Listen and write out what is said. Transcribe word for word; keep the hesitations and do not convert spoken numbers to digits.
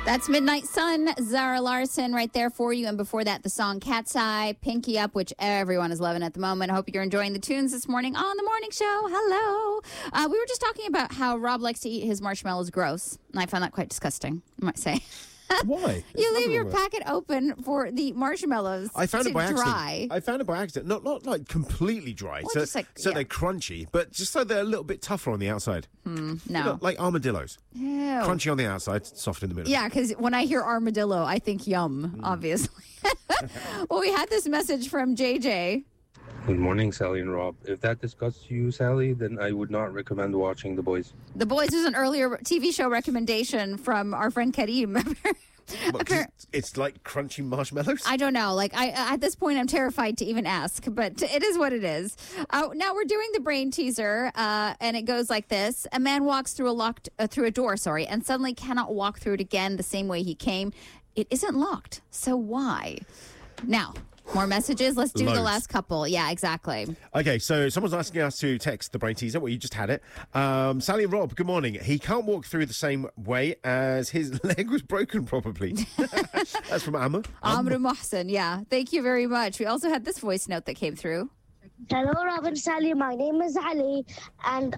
That's Midnight Sun, Zara Larson right there for you. And before that, the song Cat's Eye, Pinky Up, which everyone is loving at the moment. I hope you're enjoying the tunes this morning on The Morning Show. Hello. Uh, we were just talking about how Rob likes to eat his marshmallows gross. And I found that quite disgusting, I might say. Why? You leave your packet open for the marshmallows I found to it by accident. dry. I found it by accident. Not not like completely dry, Well, so, just like- so yeah. they're crunchy, but just so they're a little bit tougher on the outside. No. Look, like armadillos. Ew. Crunchy on the outside, soft in the middle. Yeah, because when I hear armadillo, I think yum, Mm. obviously. Well, we had this message from J J. Good morning, Sally and Rob. If that disgusts you, Sally, then I would not recommend watching The Boys. The Boys was an earlier T V show recommendation from our friend Kareem. What, 'cause it's, it's like crunchy marshmallows? I don't know. Like, I at this point, I'm terrified to even ask, but it is what it is. Uh, now we're doing the brain teaser, uh, and it goes like this: a man walks through a locked uh, through a door, sorry, and suddenly cannot walk through it again the same way he came. It isn't locked, so why? Now, more messages. Let's do the Loads. last couple. Yeah, exactly. Okay, so someone's asking us to text the brain teaser. Well, you just had it. Um, Sally and Rob, good morning. He can't walk through the same way as his leg was broken, probably. That's from Amma. Amr Mohsen, yeah. Thank you very much. We also had this voice note that came through. Hello, Rob and Sally. My name is Ali, and